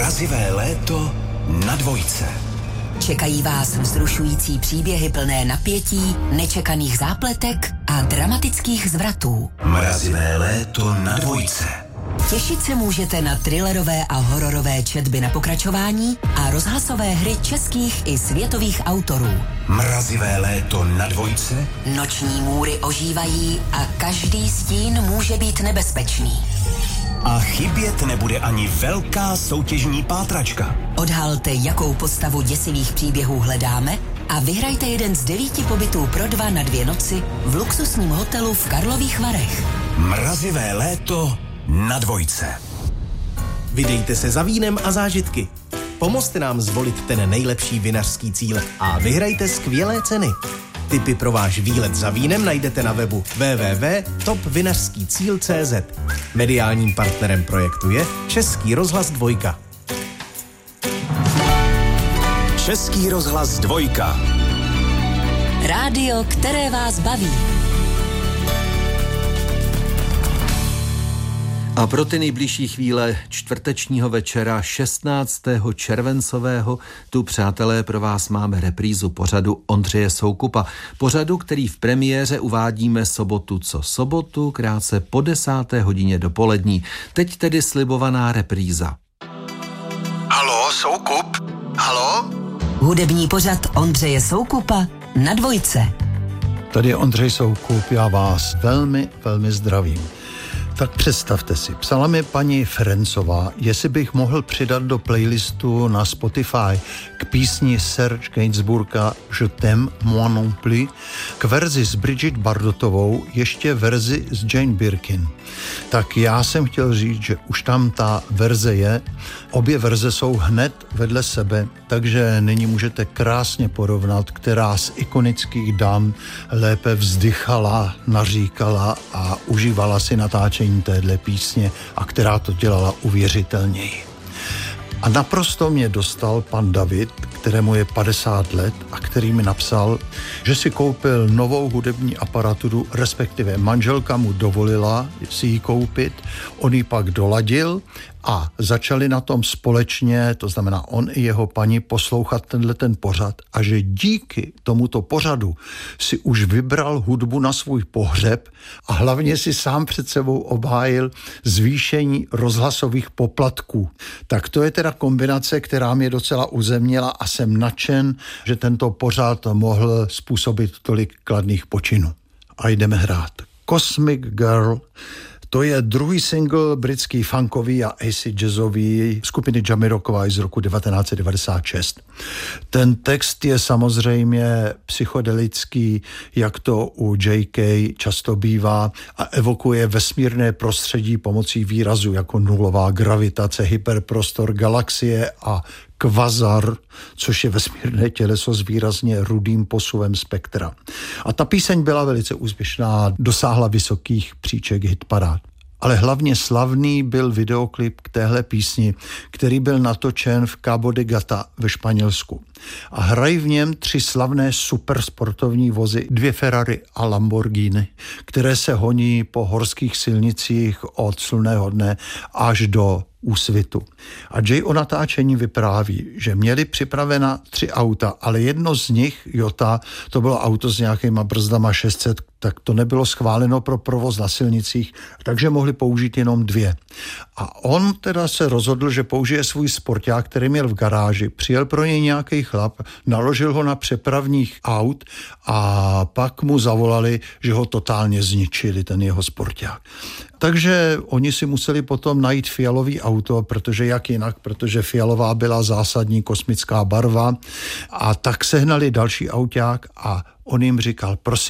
Mrazivé léto na Dvojce. Čekají vás vzrušující příběhy plné napětí, nečekaných zápletek a dramatických zvratů. Mrazivé léto na Dvojce. Těšit se můžete na thrillerové a hororové četby na pokračování a rozhlasové hry českých i světových autorů. Mrazivé léto na Dvojce. Noční můry ožívají a každý stín může být nebezpečný. A chybět nebude ani velká soutěžní pátračka. Odhalte, jakou postavu děsivých příběhů hledáme a vyhrajte jeden z 9 pobytů pro 2 na 2 noci v luxusním hotelu v Karlových Varech. Mrazivé léto na Dvojce. Vydejte se za vínem a zážitky. Pomozte nám zvolit ten nejlepší vinařský cíl a vyhrajte skvělé ceny. Tipy pro váš výlet za vínem najdete na webu www.topvinařskýcíl.cz. Mediálním partnerem projektu je Český rozhlas Dvojka. Český rozhlas Dvojka. Rádio, které vás baví. A pro ty nejbližší chvíle čtvrtečního večera 16. červencového tu, přátelé, pro vás máme reprízu pořadu Ondřeje Soukupa. Pořadu, který v premiéře uvádíme sobotu co sobotu, krátce po 10. hodině dopolední. Teď tedy slibovaná repríza. Haló, Soukup? Haló? Hudební pořad Ondřeje Soukupa na Dvojce. Tady je Ondřej Soukup, já vás velmi, velmi zdravím. Tak představte si, psala mi paní Ferencová, jestli bych mohl přidat do playlistu na Spotify k písni Serge Gainsbourga Je t'aime moi non plus, k verzi s Bridget Bardotovou, ještě verzi s Jane Birkin. Tak já jsem chtěl říct, že už tam ta verze je, obě verze jsou hned vedle sebe, takže nyní můžete krásně porovnat, která z ikonických dam lépe vzdychala, naříkala a užívala si natáčení téhle písně a která to dělala uvěřitelněji. A naprosto mě dostal pan David, kterému je 50 let a který mi napsal, že si koupil novou hudební aparaturu, respektive manželka mu dovolila si ji koupit, on ji pak doladil a začali na tom společně, to znamená on i jeho paní, poslouchat ten pořad a že díky tomuto pořadu si už vybral hudbu na svůj pohřeb a hlavně si sám před sebou obhájil zvýšení rozhlasových poplatků. Tak to je teda kombinace, která mě docela uzemnila a jsem nadšen, že tento pořad mohl způsobit tolik kladných počinů. A jdeme hrát. Cosmic Girl, to je druhý single britský funkový a acid jazzový skupiny Jamiroquai z roku 1996. Ten text je samozřejmě psychodelický, jak to u J.K. často bývá, a evokuje vesmírné prostředí pomocí výrazu jako nulová gravitace, hyperprostor, galaxie a kvazar, což je vesmírné těleso s výrazně rudým posuvem spektra. A ta píseň byla velice úspěšná, dosáhla vysokých příček hitparád. Ale hlavně slavný byl videoklip k téhle písni, který byl natočen v Cabo de Gata ve Španělsku. A hrají v něm 3 slavné supersportovní vozy, 2 Ferrari a Lamborghini, které se honí po horských silnicích od slunného dne až do Úsvitu. A Jay o natáčení vypráví, že měli připravena 3 auta, ale jedno z nich, Jota, to bylo auto s nějakýma brzdama 600, tak to nebylo schváleno pro provoz na silnicích, takže mohli použít jenom 2. A on teda se rozhodl, že použije svůj sporták, který měl v garáži, přijel pro něj nějaký chlap, naložil ho na přepravních aut a pak mu zavolali, že ho totálně zničili, ten jeho sporták. Takže oni si museli potom najít fialový auto, protože jak jinak, protože fialová byla zásadní kosmická barva, a tak sehnali další auták a on jim říkal, prosím